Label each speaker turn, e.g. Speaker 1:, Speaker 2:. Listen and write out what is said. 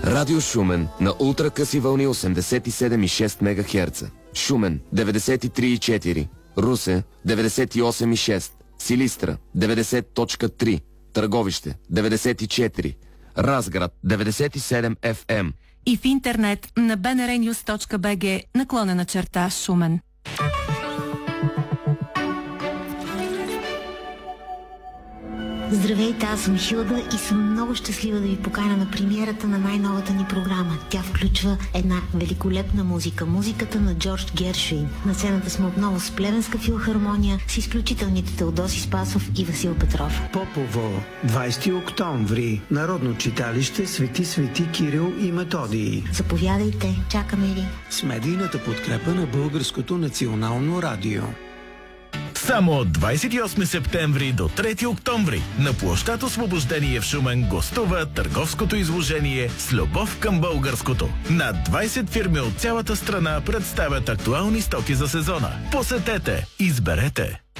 Speaker 1: Радио Шумен на ултракъси вълни 87,6 МГц. Шумен 93,4. Русе 98,6. Силистра 90.3. Търговище 94. Разград 97 FM.
Speaker 2: И в интернет на bnrnews.bg/Шумен.
Speaker 3: Здравейте, аз съм Хилда и съм много щастлива да ви поканя на премиерата на най-новата ни програма. Тя включва една великолепна музика. Музиката на Джордж Гершвин. На сцената сме отново с Плевенска филхармония, с изключителните Теодоси Спасов и Васил Петров.
Speaker 4: Попово, 20 октомври, Народно читалище Свети Кирил и Методий.
Speaker 3: Заповядайте, чакаме ви.
Speaker 4: С медийната подкрепа на Българското национално радио.
Speaker 5: Само от 28 септември до 3 октомври на площад Освобождение в Шумен гостува търговското изложение с любов към българското. Над 20 фирми от цялата страна представят актуални стоки за сезона. Посетете, изберете!